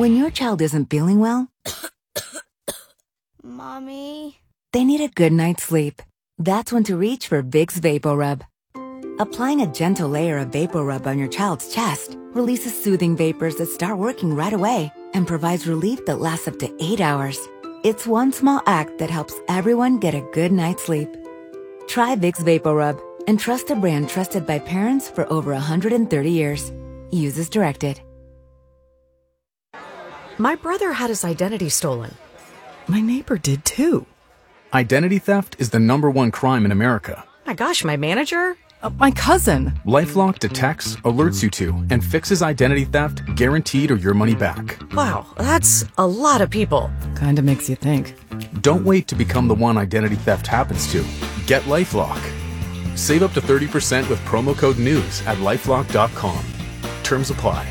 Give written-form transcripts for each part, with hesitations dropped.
When your child isn't feeling well, Mommy? They need a good night's sleep. That's when to reach for Vicks VapoRub. Applying a gentle layer of VapoRub on your child's chest releases soothing vapors that start working right away and provides relief that lasts up to 8 hours. It's one small act that helps everyone get a good night's sleep. Try Vicks VapoRub and trust a brand trusted by parents for over 130 years. Use as directed. My brother had his identity stolen. My neighbor did too. Identity theft is the #1 crime in America. My gosh, my manager? My cousin. LifeLock detects, alerts you to, and fixes identity theft guaranteed or your money back. Wow, that's a lot of people. Kinda makes you think. Don't wait to become the one identity theft happens to. Get LifeLock. Save up to 30% with promo code NEWS at LifeLock.com. Terms apply.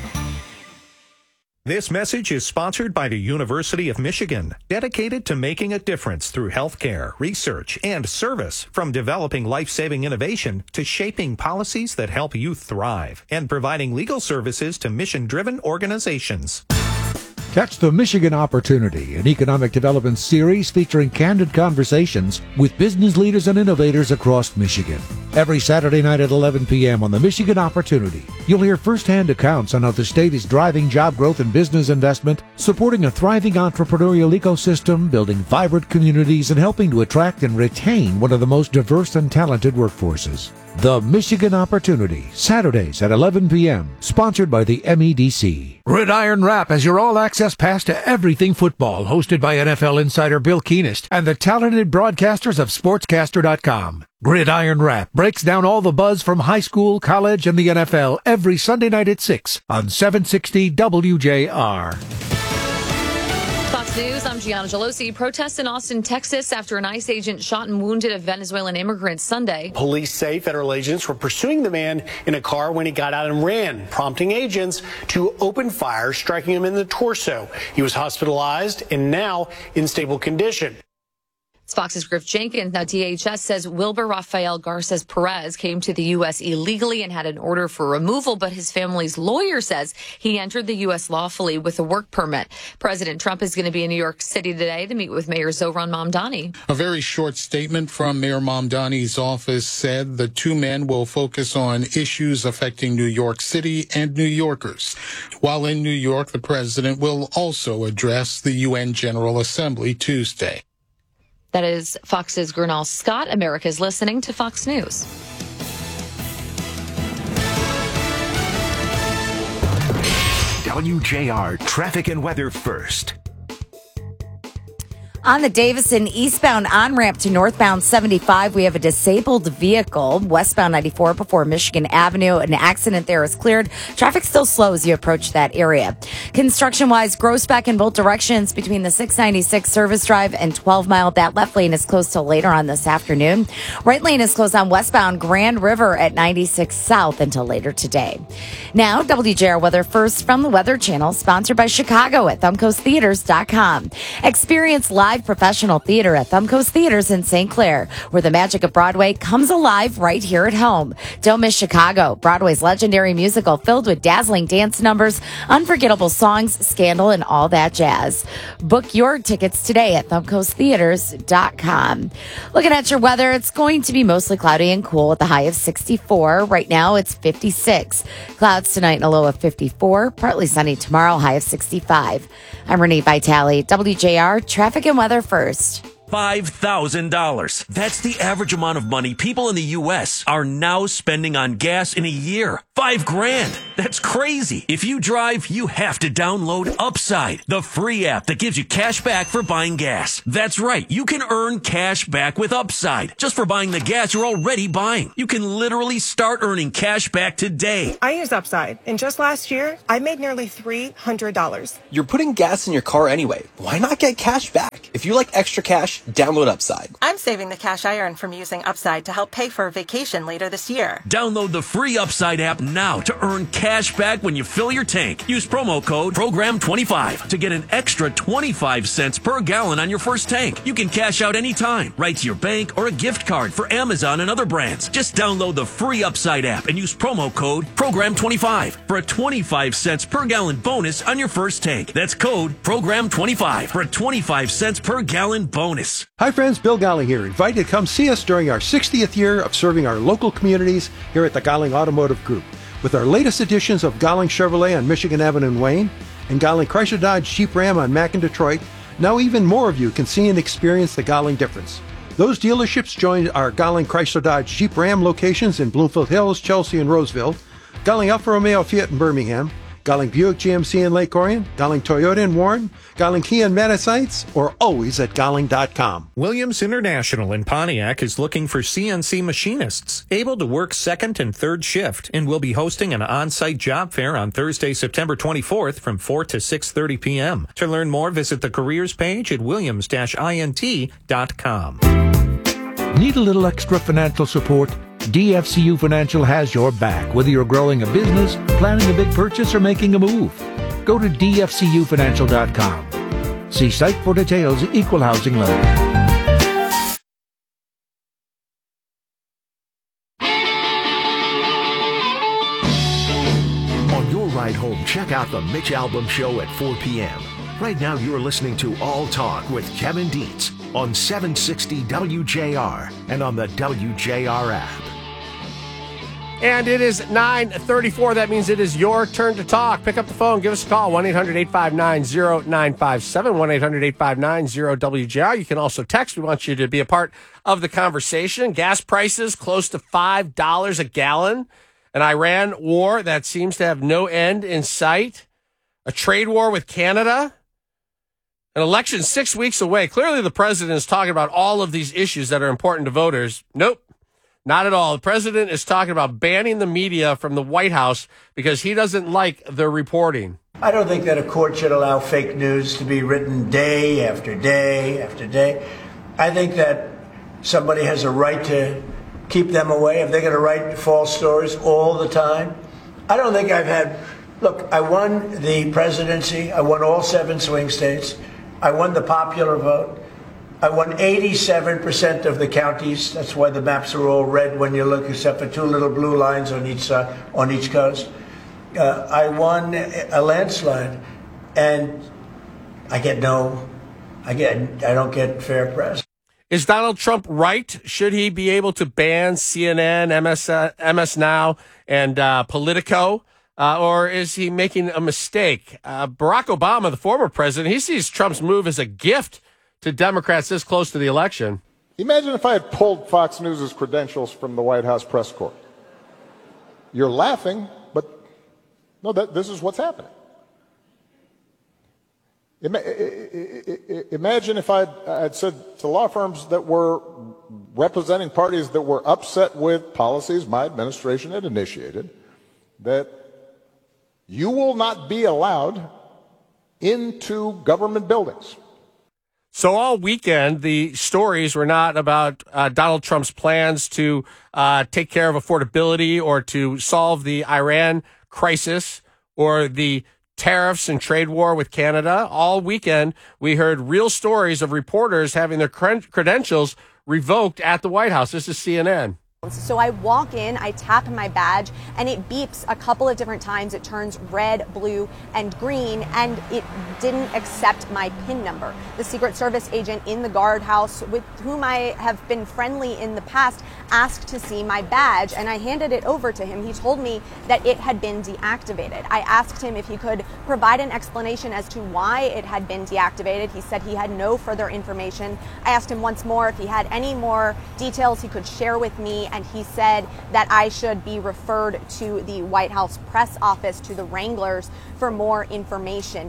This message is sponsored by the University of Michigan, dedicated to making a difference through healthcare, research, and service, from developing life-saving innovation to shaping policies that help youth thrive and providing legal services to mission-driven organizations. Catch the Michigan Opportunity, an economic development series featuring candid conversations with business leaders and innovators across Michigan. Every Saturday night at 11 p.m. on the Michigan Opportunity, you'll hear firsthand accounts on how the state is driving job growth and business investment, supporting a thriving entrepreneurial ecosystem, building vibrant communities, and helping to attract and retain one of the most diverse and talented workforces. The Michigan Opportunity, Saturdays at 11 p.m., sponsored by the MEDC. Gridiron Wrap has your all-access pass to everything football, hosted by NFL insider Bill Keenest and the talented broadcasters of Sportscaster.com. Gridiron Wrap breaks down all the buzz from high school, college, and the NFL every Sunday night at 6 on 760 WJR. Fox News, I'm Gianna Gelosi. Protests in Austin, Texas after an ICE agent shot and wounded a Venezuelan immigrant Sunday. Police say federal agents were pursuing the man in a car when he got out and ran, prompting agents to open fire, striking him in the torso. He was hospitalized and now in stable condition. It's Fox's Griff Jenkins. Now, DHS says Wilber Rafael Garces Perez came to the U.S. illegally and had an order for removal, but his family's lawyer says he entered the U.S. lawfully with a work permit. President Trump is going to be in New York City today to meet with Mayor Zohran Mamdani. A very short statement from Mayor Mamdani's office said the two men will focus on issues affecting New York City and New Yorkers. While in New York, the president will also address the UN General Assembly Tuesday. That is Fox's Gernal Scott. America's listening to Fox News. WJR traffic and weather first. On the Davison eastbound on-ramp to northbound 75, we have a disabled vehicle. Westbound 94 before Michigan Avenue. An accident there is cleared. Traffic still slow as you approach that area. Construction-wise, Groesbeck in both directions between the 696 Service Drive and 12 Mile. That left lane is closed till later on this afternoon. Right lane is closed on westbound Grand River at 96 South until later today. Now, WJR weather first from the Weather Channel, sponsored by Chicago at ThumbcoastTheaters.com. Experience live professional theater at Thumbcoast Theaters in St. Clair, where the magic of Broadway comes alive right here at home. Don't miss Chicago, Broadway's legendary musical filled with dazzling dance numbers, unforgettable songs, scandal, and all that jazz. Book your tickets today at ThumbcoastTheaters.com. Looking at your weather, it's going to be mostly cloudy and cool with a high of 64. Right now, it's 56. Clouds tonight and a low of 54. Partly sunny tomorrow, high of 65. I'm Renee Vitale, WJR Traffic and Weather First. $5,000. That's the average amount of money people in the U.S. are now spending on gas in a year. $5,000. That's crazy. If you drive, you have to download Upside, the free app that gives you cash back for buying gas. That's right. You can earn cash back with Upside just for buying the gas you're already buying. You can literally start earning cash back today. I use Upside, and just last year, I made nearly $300. You're putting gas in your car anyway. Why not get cash back? If you like extra cash, cash, download Upside. I'm saving the cash I earn from using Upside to help pay for a vacation later this year. Download the free Upside app now to earn cash back when you fill your tank. Use promo code PROGRAM25 to get an extra 25 cents per gallon on your first tank. You can cash out anytime, right to your bank or a gift card for Amazon and other brands. Just download the free Upside app and use promo code PROGRAM25 for a 25 cents per gallon bonus on your first tank. That's code PROGRAM25 for a 25 cents per gallon bonus. Hi friends, Bill Golling here. Invited to come see us during our 60th year of serving our local communities here at the Golling Automotive Group. With our latest editions of Golling Chevrolet on Michigan Avenue in Wayne and Golling Chrysler Dodge Jeep Ram on Mack in Detroit, now even more of you can see and experience the Golling difference. Those dealerships join our Golling Chrysler Dodge Jeep Ram locations in Bloomfield Hills, Chelsea, and Roseville, Golling Alfa Romeo Fiat in Birmingham, Golling Buick GMC in Lake Orion, Golling Toyota in Warren, Golling Kia in Madison, or always at Golling.com. Williams International in Pontiac is looking for CNC machinists able to work second and third shift and will be hosting an on-site job fair on Thursday, September 24th from 4 to 6:30 p.m. To learn more, visit the careers page at williams-int.com. Need a little extra financial support? DFCU Financial has your back, whether you're growing a business, planning a big purchase, or making a move. Go to dfcufinancial.com. See site for details. Equal housing lender. On your ride home, check out the Mitch Albom Show at 4 p.m. Right now, you're listening to All Talk with Kevin Dietz on 760 WJR and on the WJR app. And it is 9:34. That means it is your turn to talk. Pick up the phone. Give us a call. 1-800-859-0957. 1-800-859-0WJR. You can also text. We want you to be a part of the conversation. Gas prices close to $5 a gallon. An Iran war that seems to have no end in sight. A trade war with Canada. An election 6 weeks away. Clearly the president is talking about all of these issues that are important to voters. Nope. Not at all. The president is talking about banning the media from the White House because he doesn't like their reporting. I don't think that a court should allow fake news to be written day after day after day. I think that somebody has a right to keep them away if they're going to write false stories all the time. I don't think I've had... Look, I won the presidency. I won all 7 swing states. I won the popular vote. I won 87% of the counties. That's why the maps are all red when you look, except for 2 little blue lines on each coast. I won a landslide, and I don't get fair press. Is Donald Trump right? Should he be able to ban CNN, MS Now, and Politico? Or is he making a mistake? Barack Obama, the former president, he sees Trump's move as a gift to Democrats this close to the election. Imagine if I had pulled Fox News' credentials from the White House press corps. You're laughing, but no, this is what's happening. Imagine if I'd said to law firms that were representing parties that were upset with policies my administration had initiated, that you will not be allowed into government buildings. So all weekend, the stories were not about Donald Trump's plans to take care of affordability or to solve the Iran crisis or the tariffs and trade war with Canada. All weekend, we heard real stories of reporters having their credentials revoked at the White House. This is CNN. So I walk in, I tap my badge, and it beeps a couple of different times. It turns red, blue, and green, and it didn't accept my PIN number. The Secret Service agent in the guardhouse, with whom I have been friendly in the past, asked to see my badge, and I handed it over to him. He told me that it had been deactivated. I asked him if he could provide an explanation as to why it had been deactivated. He said he had no further information. I asked him once more if he had any more details he could share with me, and he said that I should be referred to the White House press office, to the Wranglers, for more information.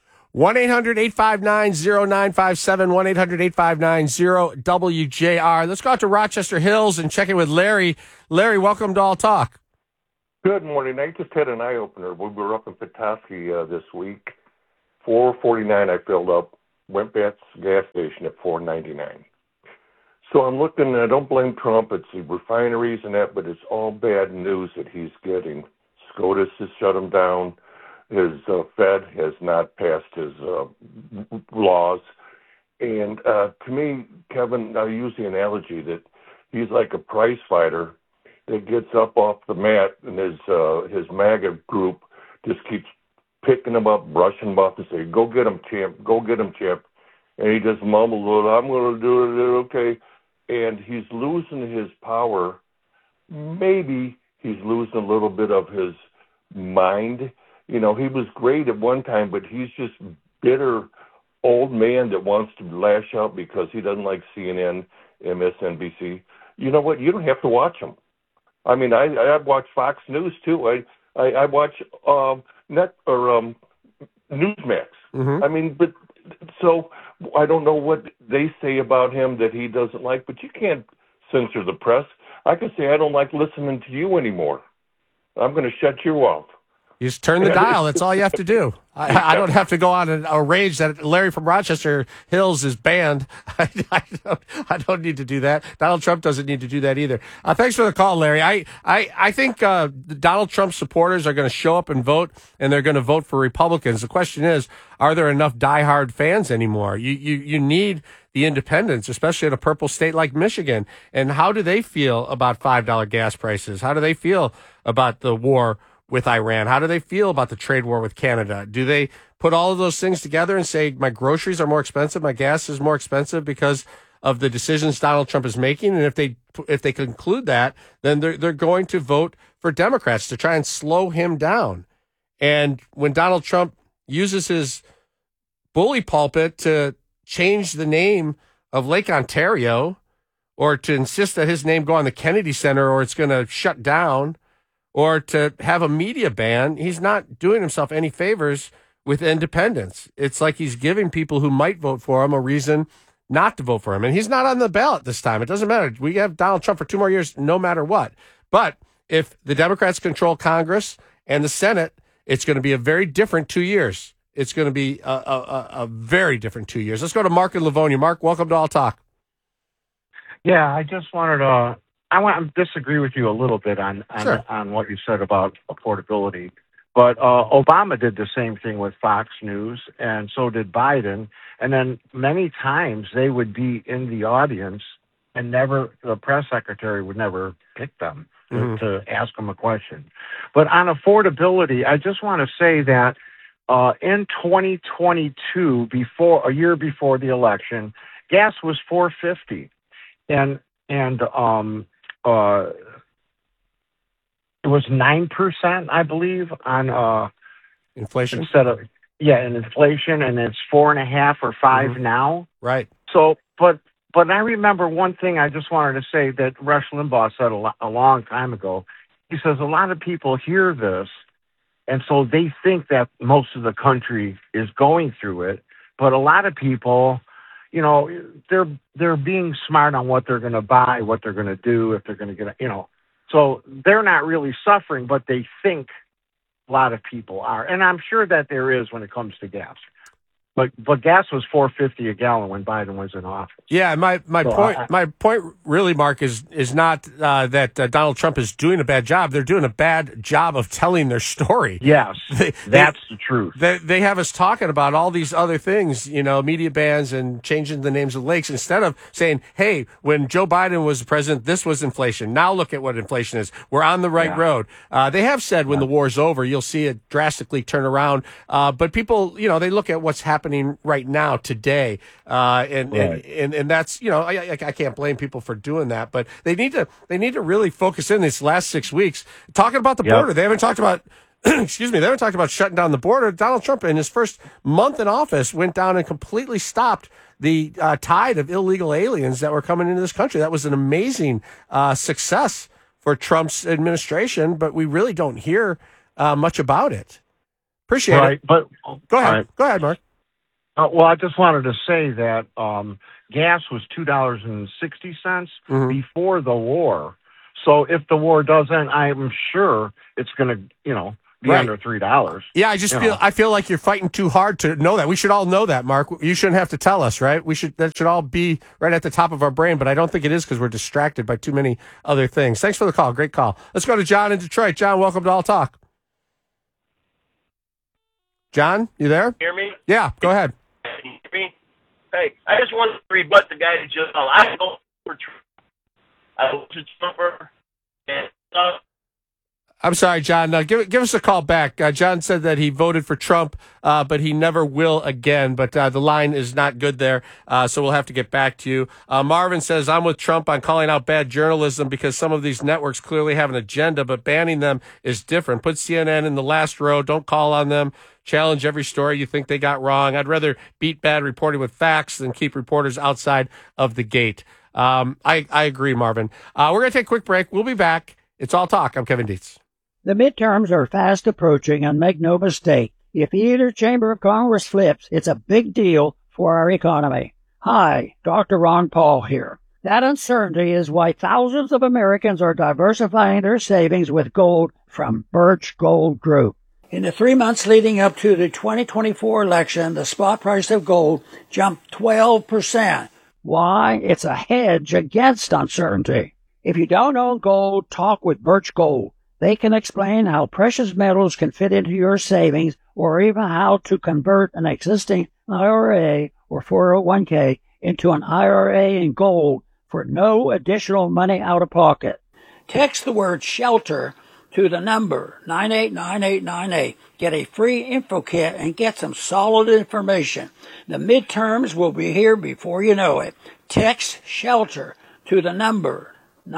1-800-859-0957, 1-800-859-0WJR. Let's go out to Rochester Hills and check in with Larry. Larry, welcome to All Talk. Good morning. I just had an eye-opener. We were up in Petoskey this week. 4:49 I filled up. went back to the gas station at $4.99. So I'm looking, I don't blame Trump, it's the refineries and that, but it's all bad news that he's getting. SCOTUS has shut him down. His Fed has not passed his laws. And to me, Kevin, I use the analogy that he's like a prize fighter that gets up off the mat, and his MAGA group just keeps picking him up, brushing him off, and say, "Go get him, champ! Go get him, champ!" And he just mumbles, "Well, I'm going to do it, okay." And he's losing his power. Maybe he's losing a little bit of his mind. You know, he was great at one time, but he's just bitter old man that wants to lash out because he doesn't like CNN, MSNBC. You know what? You don't have to watch him. I mean, I watch Fox News too. I watch Newsmax. Mm-hmm. I mean, but so I don't know what they say about him that he doesn't like, but you can't censor the press. I can say I don't like listening to you anymore. I'm going to shut you off. You just turn the dial. That's all you have to do. I don't have to go on a rage that Larry from Rochester Hills is banned. I don't need to do that. Donald Trump doesn't need to do that either. Thanks for the call, Larry. I think Donald Trump supporters are going to show up and vote, and they're going to vote for Republicans. The question is, are there enough diehard fans anymore? You need the independents, especially in a purple state like Michigan. And how do they feel about $5 gas prices? How do they feel about the war with Iran? How do they feel about the trade war with Canada? Do they put all of those things together and say, my groceries are more expensive, my gas is more expensive because of the decisions Donald Trump is making? And if they conclude that, then they're going to vote for Democrats to try and slow him down. And when Donald Trump uses his bully pulpit to change the name of Lake Ontario, or to insist that his name go on the Kennedy Center or it's going to shut down, or to have a media ban, he's not doing himself any favors with independents. It's like he's giving people who might vote for him a reason not to vote for him. And he's not on the ballot this time. It doesn't matter. We have Donald Trump for 2 more years, no matter what. But if the Democrats control Congress and the Senate, it's going to be a very different 2 years. It's going to be a very different 2 years. Let's go to Mark in Livonia. Mark, welcome to All Talk. Yeah, I just wanted to... I want to disagree with you a little bit on what you said about affordability. But Obama did the same thing with Fox News, and so did Biden. And then many times they would be in the audience, and the press secretary would never pick them to ask them a question. But on affordability, I just want to say that in 2022, a year before the election, gas was $4.50, and it was 9%, I believe, on inflation. In inflation, and it's 4.5 or 5 now. Right. So, but I remember one thing I just wanted to say that Rush Limbaugh said a long time ago. He says a lot of people hear this, and so they think that most of the country is going through it, but a lot of people, you know, they're being smart on what they're going to buy, what they're going to do, if they're going to get, you know. So they're not really suffering, but they think a lot of people are. And I'm sure that there is when it comes to gas. But gas was $4.50 a gallon when Biden was in office. Yeah, my point really, Mark, is not that Donald Trump is doing a bad job. They're doing a bad job of telling their story. Yes, that's the truth. They have us talking about all these other things, you know, media bans and changing the names of lakes, instead of saying, hey, when Joe Biden was president, this was inflation. Now look at what inflation is. We're on the right road. They have said when the war's over, you'll see it drastically turn around. But people, you know, they look at what's happening right now today, and that's, you know, I can't blame people for doing that, but they need to really focus in these last 6 weeks talking about the border. They haven't talked about excuse me, they haven't talked about shutting down the border. Donald Trump in his first month in office went down and completely stopped the tide of illegal aliens that were coming into this country. That was an amazing success for Trump's administration, but we really don't hear much about it. Appreciate it. But go ahead. Go ahead, Mark. Well, I just wanted to say that gas was $2.60 before the war. So if the war does end, I'm sure it's going to, you know, be under $3. Yeah, I feel like you're fighting too hard to know that. We should all know that, Mark. You shouldn't have to tell us, right? That should all be right at the top of our brain, but I don't think it is because we're distracted by too many other things. Thanks for the call. Great call. Let's go to John in Detroit. John, welcome to All Talk. John, you there? Hear me? Yeah, go ahead. Can you hear me? Hey, I just wanted to rebut the guy that just I vote for Trump. I vote for Trump. And I'm sorry, John. Give us a call back. John said that he voted for Trump, but he never will again. But the line is not good there, so we'll have to get back to you. Marvin says, I'm with Trump on calling out bad journalism because some of these networks clearly have an agenda, but banning them is different. Put CNN in the last row. Don't call on them. Challenge every story you think they got wrong. I'd rather beat bad reporting with facts than keep reporters outside of the gate. I agree, Marvin. We're going to take a quick break. We'll be back. It's All Talk. I'm Kevin Dietz. The midterms are fast approaching, and make no mistake, if either chamber of Congress flips, it's a big deal for our economy. Hi, Dr. Ron Paul here. That uncertainty is why thousands of Americans are diversifying their savings with gold from Birch Gold Group. In the 3 months leading up to the 2024 election, the spot price of gold jumped 12%. Why? It's a hedge against uncertainty. If you don't own gold, talk with Birch Gold. They can explain how precious metals can fit into your savings or even how to convert an existing IRA or 401k into an IRA in gold for no additional money out of pocket. Text the word SHELTER to the number 989898. Get a free info kit and get some solid information. The midterms will be here before you know it. Text SHELTER to the number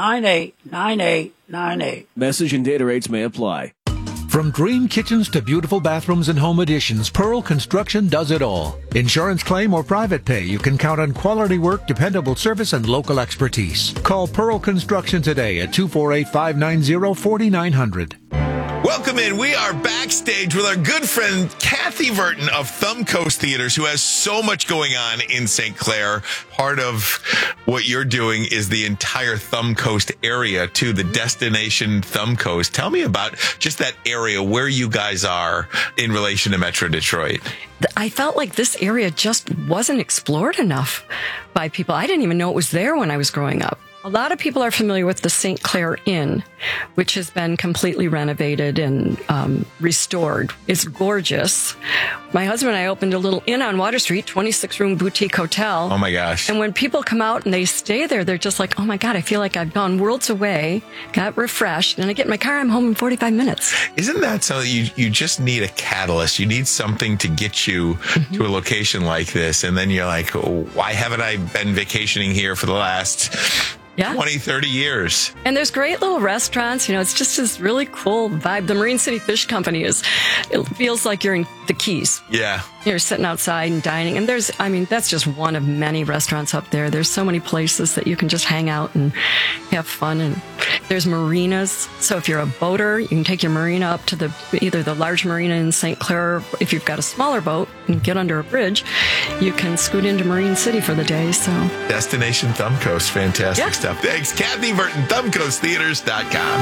989898. Message and data rates may apply. From dream kitchens to beautiful bathrooms and home additions, Pearl Construction does it all. Insurance claim or private pay, you can count on quality work, dependable service, and local expertise. Call Pearl Construction today at 248-590-4900. Welcome in. We are backstage with our good friend Kathy Verton of Thumb Coast Theaters, who has so much going on in St. Clair. Part of what you're doing is the entire Thumb Coast area to the destination Thumb Coast. Tell me about just that area where you guys are in relation to Metro Detroit. I felt like this area just wasn't explored enough by people. I didn't even know it was there when I was growing up. A lot of people are familiar with the St. Clair Inn, which has been completely renovated and restored. It's gorgeous. My husband and I opened a little inn on Water Street, 26-room boutique hotel. Oh, my gosh. And when people come out and they stay there, they're just like, oh, my God, I feel like I've gone worlds away, got refreshed, and I get in my car, I'm home in 45 minutes. Isn't that something you just need a catalyst? You need something to get you to a location like this. And then you're like, oh, why haven't I been vacationing here for the last 20, 30 years. And there's great little restaurants. You know, it's just this really cool vibe. The Marine City Fish Company it feels like you're in the Keys. Yeah. You're sitting outside and dining. And that's just one of many restaurants up there. There's so many places that you can just hang out and have fun. And there's marinas. So if you're a boater, you can take your marina up to either the large marina in St. Clair, or if you've got a smaller boat and get under a bridge, you can scoot into Marine City for the day. So Destination Thumb Coast. Fantastic stuff. Thanks, Kathy Verton, ThumbCoastTheaters.com.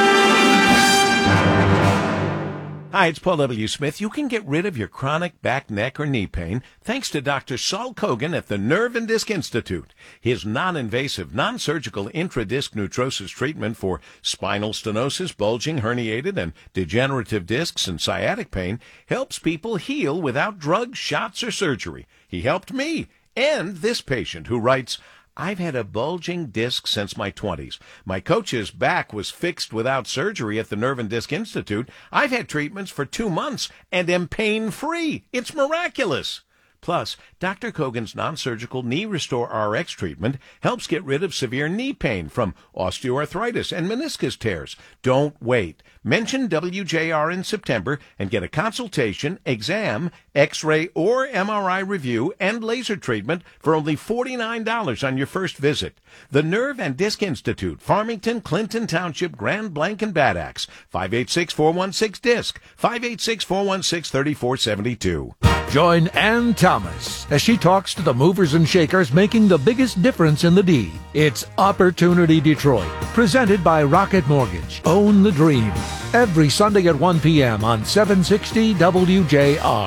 Hi, it's Paul W. Smith. You can get rid of your chronic back, neck, or knee pain thanks to Dr. Saul Kogan at the Nerve and Disc Institute. His non-invasive, non-surgical intradisc neutrosis treatment for spinal stenosis, bulging, herniated, and degenerative discs and sciatic pain helps people heal without drugs, shots, or surgery. He helped me and this patient who writes, I've had a bulging disc since my 20s. My coach's back was fixed without surgery at the Nerve and Disc Institute. I've had treatments for 2 months and am pain-free. It's miraculous. Plus, Dr. Kogan's non-surgical Knee Restore RX treatment helps get rid of severe knee pain from osteoarthritis and meniscus tears. Don't wait. Mention WJR in September and get a consultation, exam, X-ray or MRI review, and laser treatment for only $49 on your first visit. The Nerve and Disc Institute, Farmington, Clinton Township, Grand Blanc, and Bad Axe. 586-416-DISC, 586-416-3472. Join Ann Thomas as she talks to the movers and shakers making the biggest difference in the D. It's Opportunity Detroit, presented by Rocket Mortgage. Own the dream. every Sunday at 1 p.m. on 760 WJR.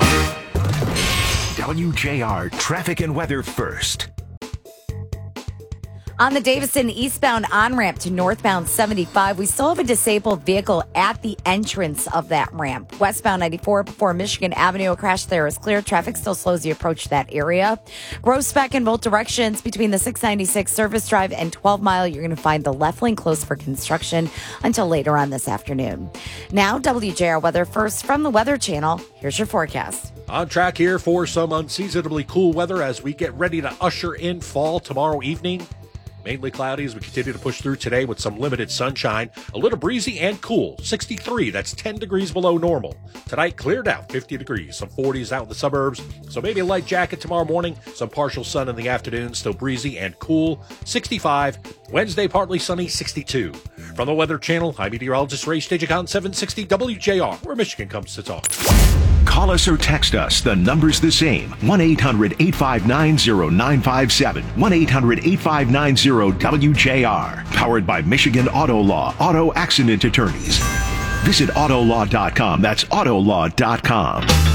WJR Traffic and Weather First. On the Davison eastbound on-ramp to northbound 75, we still have a disabled vehicle at the entrance of that ramp. Westbound 94 before Michigan Avenue, a crash there is clear. Traffic still slow as you approach that area. Grossbeck in both directions between the 696 Service Drive and 12 Mile. You're going to find the left lane closed for construction until later on this afternoon. Now, WJR Weather First from the Weather Channel. Here's your forecast. On track here for some unseasonably cool weather as we get ready to usher in fall tomorrow evening. Mainly cloudy as we continue to push through today with some limited sunshine. A little breezy and cool. 63, that's 10 degrees below normal. Tonight, cleared out, 50 degrees. Some 40s out in the suburbs, so maybe a light jacket tomorrow morning. Some partial sun in the afternoon, still breezy and cool. 65. Wednesday, partly sunny, 62. From the Weather Channel, I'm meteorologist Ray Stagik on 760 WJR, where Michigan comes to talk. Call us or text us. The number's the same. 1-800-859-0957. 1-800-859-WJR. Powered by Michigan Auto Law. Auto Accident Attorneys. Visit Autolaw.com. That's Autolaw.com.